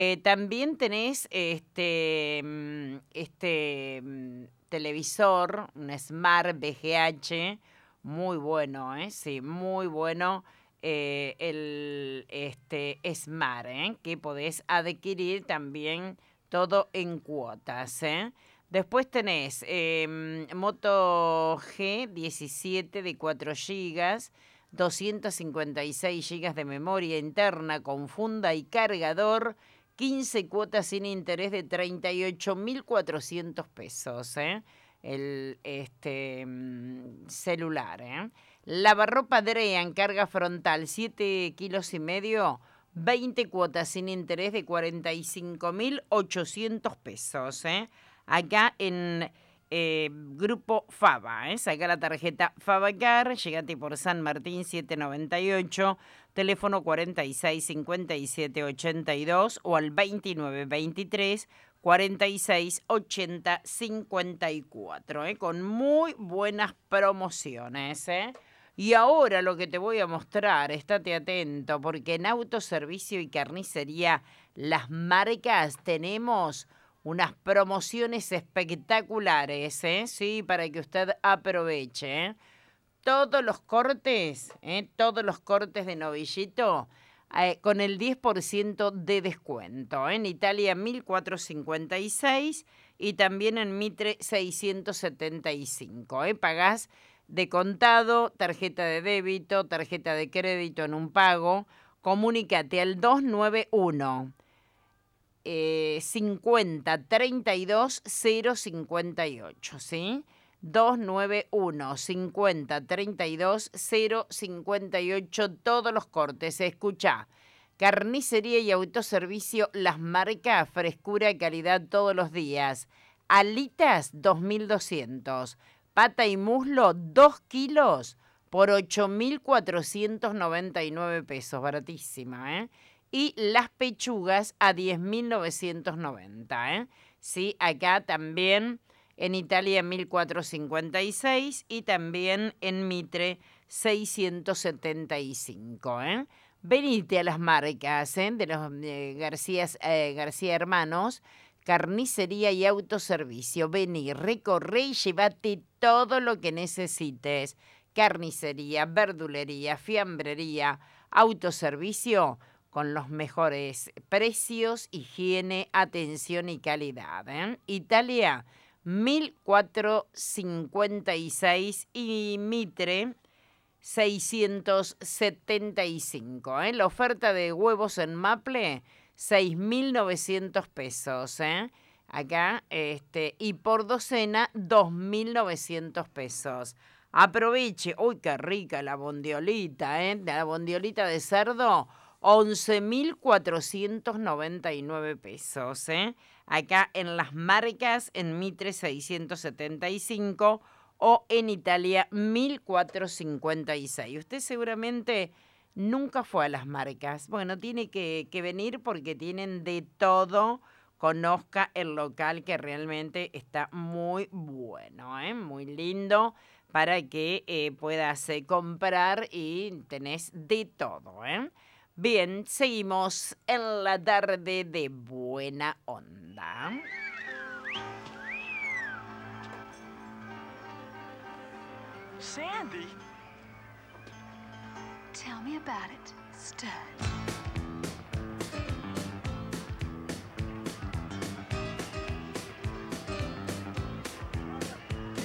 También tenés televisor, un Smart VGH, muy bueno, sí, muy bueno. El Smart, que podés adquirir también todo en cuotas. Después tenés Moto G17 de 4 gigas, 256 gigas de memoria interna con funda y cargador, 15 cuotas sin interés de 38.400 pesos, el celular. Lavarropa Drea en carga frontal, 7 kilos y medio, 20 cuotas sin interés de 45.800 pesos. Acá en Grupo Fava, saca la tarjeta Favacar, llegate por San Martín 798, teléfono 46 57 82 o al 29 23 46 80 54, con muy buenas promociones. Y ahora lo que te voy a mostrar, estate atento, porque en Autoservicio y Carnicería Las Marcas tenemos unas promociones espectaculares, sí, para que usted aproveche. Todos los cortes, todos los cortes de novillito con el 10% de descuento. En Italia 1456 y también en Mitre 675. Pagás de contado, tarjeta de débito, tarjeta de crédito en un pago. Comunícate al 291 50 32 058, ¿sí? 291 50 32 058, todos los cortes. Escucha, carnicería y autoservicio, Las Marcas, frescura y calidad todos los días. Alitas, 2.200. Pata y muslo, 2 kilos por 8.499 pesos. Baratísima, Y las pechugas a 10.990, Sí, acá también en Italia 1.456 y también en Mitre 675, Venite a Las Marcas, de los García Hermanos, carnicería y autoservicio. Vení, recorre y llévate todo lo que necesites. Carnicería, verdulería, fiambrería, autoservicio con los mejores precios, higiene, atención y calidad. Italia 1456 y Mitre 675. La oferta de huevos en Maple, 6.900 pesos. Acá, y por docena, 2.900 pesos. Aproveche. Uy, qué rica la bondiolita, La bondiolita de cerdo, 11.499 pesos, Acá en Las Marcas, en Mitre 675 o en Italia 1456. Usted seguramente nunca fue a Las Marcas. Bueno, tiene que venir porque tienen de todo. Conozca el local que realmente está muy bueno, muy lindo para que puedas comprar y tenés de todo. Bien, seguimos en la tarde de buena onda. Sandy? Tell me about it, Stud.